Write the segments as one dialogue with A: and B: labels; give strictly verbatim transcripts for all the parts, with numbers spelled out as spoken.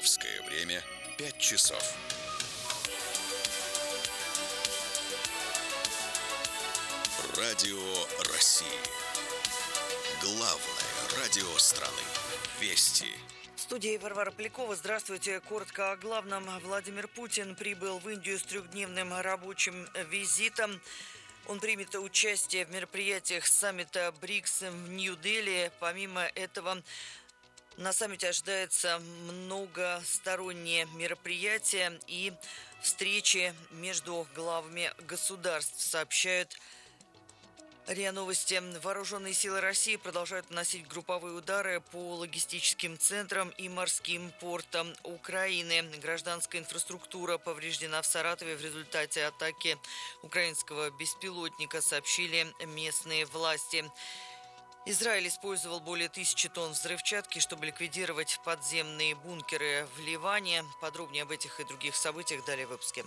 A: Московское время пять часов. Радио России. Главное радио страны. Вести.
B: В студии Варвара Полякова. Здравствуйте. Коротко о главном. Владимир Путин прибыл в Индию с трехдневным рабочим визитом. Он примет участие в мероприятиях саммита БРИКС в Нью-Дели. Помимо этого, на саммите ожидается многосторонние мероприятия и встречи между главами государств, сообщают РИА Новости. Вооруженные силы России продолжают наносить групповые удары по логистическим центрам и морским портам Украины. Гражданская инфраструктура повреждена в Саратове в результате атаки украинского беспилотника, сообщили местные власти. Израиль использовал более тысячи тонн взрывчатки, чтобы ликвидировать подземные бункеры в Ливане. Подробнее об этих и других событиях далее в выпуске.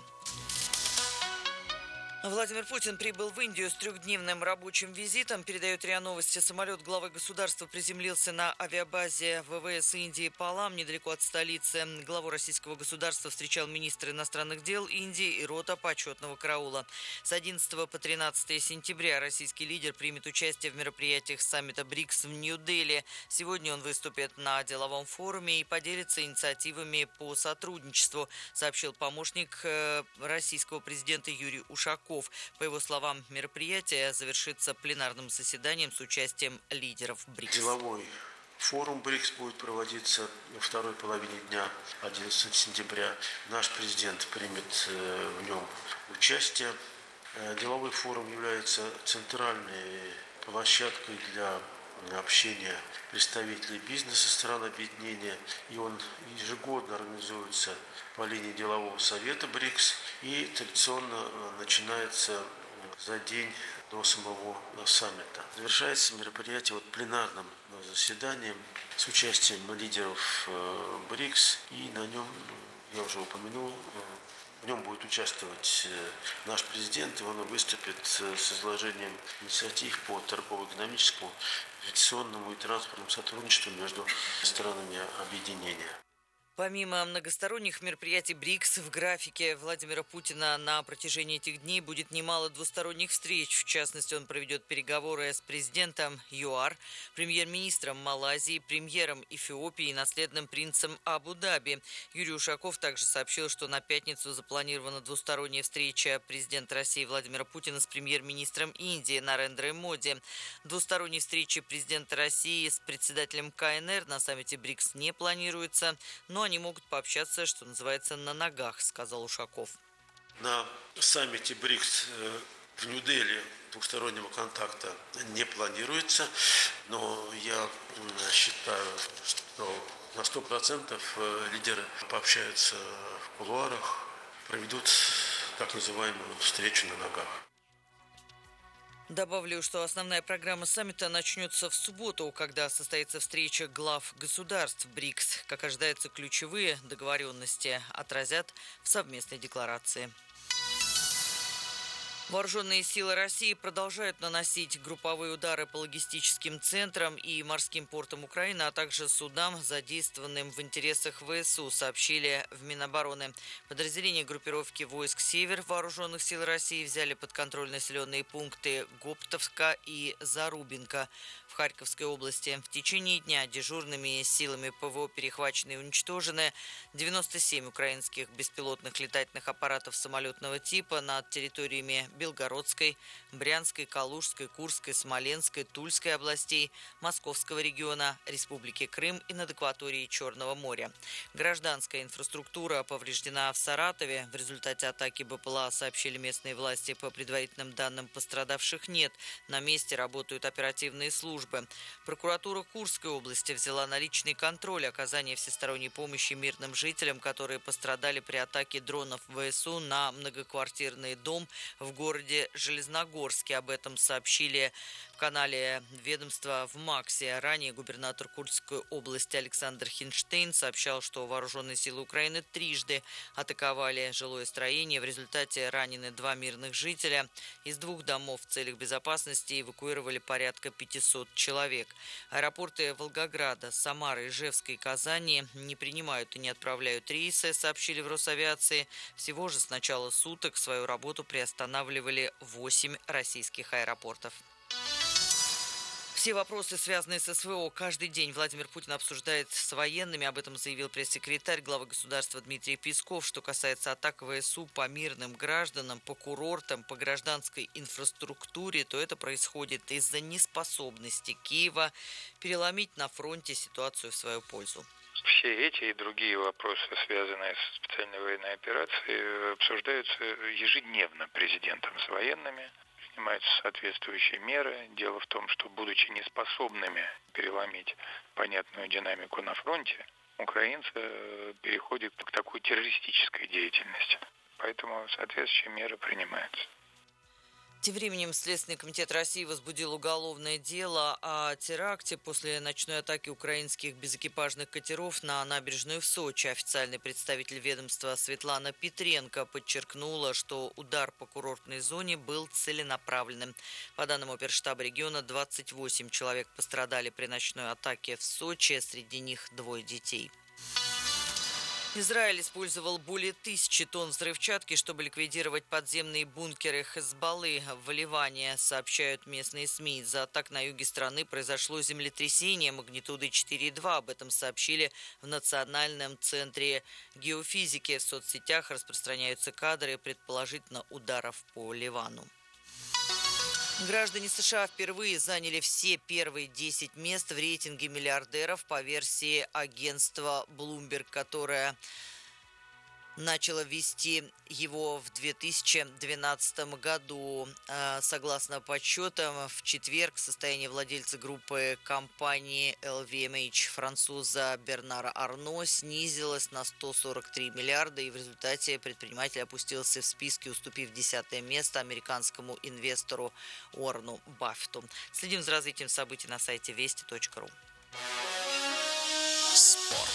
B: Владимир Путин прибыл в Индию с трехдневным рабочим визитом. Передает РИА Новости. Самолет главы государства приземлился на авиабазе ВВС Индии Палам, недалеко от столицы. Главу российского государства встречал министр иностранных дел Индии и рота почетного караула. С одиннадцатого по тринадцатое сентября российский лидер примет участие в мероприятиях саммита БРИКС в Нью-Дели. Сегодня он выступит на деловом форуме и поделится инициативами по сотрудничеству, сообщил помощник российского президента Юрий Ушаков. По его словам, мероприятие завершится пленарным заседанием с участием лидеров БРИКС.
C: Деловой форум БРИКС будет проводиться во второй половине дня, одиннадцатого сентября. Наш президент примет в нем участие. Деловой форум является центральной площадкой для общения представителей бизнеса стран объединения, и он ежегодно организуется по линии делового совета БРИКС и традиционно начинается за день до самого саммита. Завершается мероприятие вот пленарным заседанием с участием лидеров БРИКС, и на нем, я уже упомянул, в нем будет участвовать наш президент, и он выступит с изложением инициатив по торгово-экономическому, авиационному и транспортному сотрудничеству между странами объединения.
B: Помимо многосторонних мероприятий БРИКС, в графике Владимира Путина на протяжении этих дней будет немало двусторонних встреч. В частности, он проведет переговоры с президентом ЮАР, премьер-министром Малайзии, премьером Эфиопии и наследным принцем Абу-Даби. Юрий Ушаков также сообщил, что на пятницу запланирована двусторонняя встреча президента России Владимира Путина с премьер-министром Индии Нарендрой Моди. Двусторонней встречи президента России с председателем КНР на саммите БРИКС не планируется, но они могут пообщаться, что называется, на ногах, сказал Ушаков.
C: На саммите БРИКС в Нью-Дели двухстороннего контакта не планируется, но я считаю, что на сто процентов лидеры пообщаются в кулуарах, проведут так называемую встречу на ногах.
B: Добавлю, что основная программа саммита начнется в субботу, когда состоится встреча глав государств БРИКС. Как ожидается, ключевые договоренности отразят в совместной декларации. Вооруженные силы России продолжают наносить групповые удары по логистическим центрам и морским портам Украины, а также судам, задействованным в интересах ВСУ, сообщили в Минобороны. Подразделения группировки войск «Север» Вооруженных сил России взяли под контроль населенные пункты Гоптовска и Зарубинка в Харьковской области. В течение дня дежурными силами ПВО перехвачены и уничтожены девяносто семь украинских беспилотных летательных аппаратов самолетного типа над территориями Белгородской, Брянской, Калужской, Курской, Смоленской, Тульской областей, Московского региона, Республики Крым и над акваторией Черного моря. Гражданская инфраструктура повреждена в Саратове. В результате атаки БПЛА, сообщили местные власти. По предварительным данным, пострадавших нет. На месте работают оперативные службы. Прокуратура Курской области взяла на личный контроль оказание всесторонней помощи мирным жителям, которые пострадали при атаке дронов ВСУ на многоквартирный дом в городе городе Железногорске. Об этом сообщили В канале ведомства в МАКСе ранее губернатор Курской области Александр Хинштейн сообщал, что вооруженные силы Украины трижды атаковали жилое строение. В результате ранены два мирных жителя. Из двух домов в целях безопасности эвакуировали порядка пятисот человек. Аэропорты Волгограда, Самары, Ижевска и Казани не принимают и не отправляют рейсы, сообщили в Росавиации. Всего же с начала суток свою работу приостанавливали восемь российских аэропортов. Все вопросы, связанные с СВО, каждый день Владимир Путин обсуждает с военными. Об этом заявил пресс-секретарь главы государства Дмитрий Песков. Что касается атак ВСУ по мирным гражданам, по курортам, по гражданской инфраструктуре, то это происходит из-за неспособности Киева переломить на фронте ситуацию в свою пользу.
D: Все эти и другие вопросы, связанные с специальной военной операцией, обсуждаются ежедневно президентом с военными. Принимаются соответствующие меры. Дело в том, что, будучи неспособными переломить понятную динамику на фронте, украинцы переходят к такой террористической деятельности. Поэтому соответствующие меры принимаются.
B: Тем временем Следственный комитет России возбудил уголовное дело о теракте после ночной атаки украинских безэкипажных катеров на набережную в Сочи. Официальный представитель ведомства Светлана Петренко подчеркнула, что удар по курортной зоне был целенаправленным. По данным оперштаба региона, двадцать восемь человек пострадали при ночной атаке в Сочи, среди них двое детей. Израиль использовал более тысячи тонн взрывчатки, чтобы ликвидировать подземные бункеры Хезболлы в Ливане, сообщают местные СМИ. Из-за атак на юге страны произошло землетрясение магнитудой четыре и два. Об этом сообщили в Национальном центре геофизики. В соцсетях распространяются кадры предположительно ударов по Ливану. Граждане США впервые заняли все первые десять мест в рейтинге миллиардеров по версии агентства Bloomberg, которое начало вести его в две тысячи двенадцатом году. Согласно подсчетам, в четверг состояние владельца группы компании эл ви эм эйч француза Бернара Арно снизилось на сто сорок три миллиарда, и в результате предприниматель опустился в списке, уступив десятое место американскому инвестору Уоррену Баффету. Следим за развитием событий на сайте вести точка ру.
A: Спорт.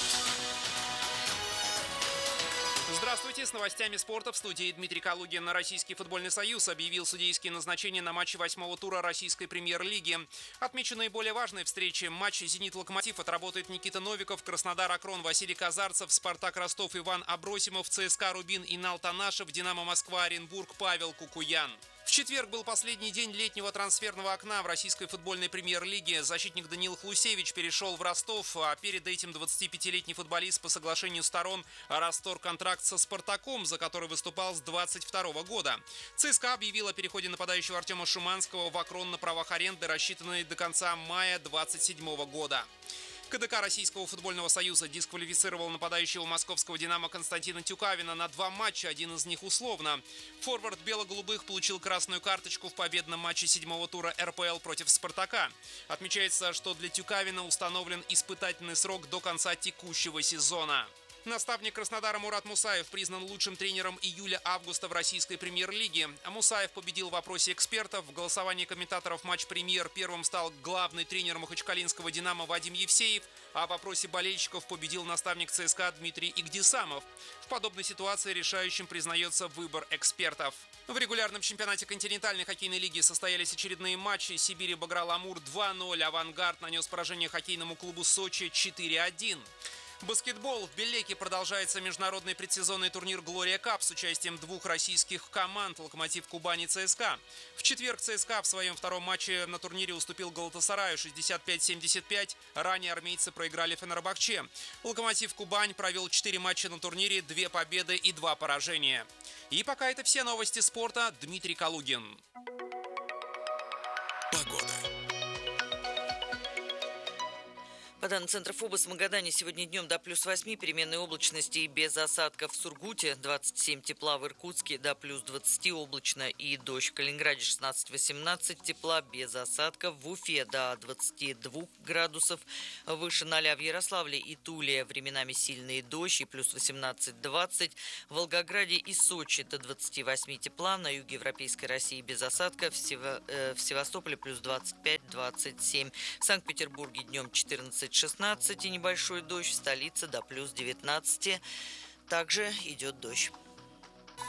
E: Здравствуйте, с новостями спорта в студии Дмитрий Калугин. Российский футбольный союз объявил судейские назначения на матче восьмого тура российской премьер-лиги. Отмечу наиболее важные встречи. Матч «Зенит-Локомотив» отработает Никита Новиков, Краснодар-Акрон Василий Казарцев, Спартак-Ростов Иван Абросимов, ЦСКА Рубин Инал Танашев, Динамо Москва Оренбург Павел Кукуян. В четверг был последний день летнего трансферного окна в российской футбольной премьер-лиге. Защитник Даниил Хлусевич перешел в Ростов, а перед этим двадцатипятилетний футболист по соглашению сторон расторг контракт со «Спартаком», за который выступал с двадцать второго года. ЦСКА объявил о переходе нападающего Артема Шуманского в «Акрон» на правах аренды, рассчитанной до конца мая двадцать седьмого года. КДК Российского футбольного союза дисквалифицировал нападающего московского «Динамо» Константина Тюкавина на два матча, один из них условно. Форвард бело-голубых получил красную карточку в победном матче седьмого тура эр пэ эл против «Спартака». Отмечается, что для Тюкавина установлен испытательный срок до конца текущего сезона. Наставник Краснодара Мурат Мусаев признан лучшим тренером июля-августа в российской премьер-лиге. А Мусаев победил в опросе экспертов. В голосовании комментаторов матч «Премьер» первым стал главный тренер махачкалинского «Динамо» Вадим Евсеев, а в опросе болельщиков победил наставник ЦСКА Дмитрий Игдисамов. В подобной ситуации решающим признается выбор экспертов. В регулярном чемпионате континентальной хоккейной лиги состоялись очередные матчи. Сибирь обыграл Амур два ноль, «Авангард» нанес поражение хоккейному клубу Сочи четыре один. Баскетбол. В Белеке продолжается международный предсезонный турнир «Глория Кап» с участием двух российских команд «Локомотив Кубань» и ЦСКА. В четверг ЦСКА в своем втором матче на турнире уступил Галатасараю шестьдесят пять семьдесят пять. Ранее армейцы проиграли Фенербахче. «Локомотив Кубань» провел четыре матча на турнире, две победы и два поражения. И пока это все новости спорта. Дмитрий Калугин.
A: Погода.
B: По данным Центра ФОБОС, в Магадане сегодня днем до плюс восьми, переменной облачности и без осадков. В Сургуте двадцать семь тепла, в Иркутске до плюс двадцати облачно и дождь. В Калининграде шестнадцать-восемнадцать тепла, без осадков. В Уфе до двадцати двух градусов, выше ноля. В Ярославле и Туле временами сильный дождь и плюс восемнадцать-двадцать. В Волгограде и Сочи до двадцати восьми тепла, на юге Европейской России без осадков. В, Сева... э, в Севастополе плюс двадцать пять-двадцать семь. В Санкт-Петербурге днем четырнадцать-шестнадцать и небольшой дождь, в столице до плюс девятнадцати. Также идет дождь.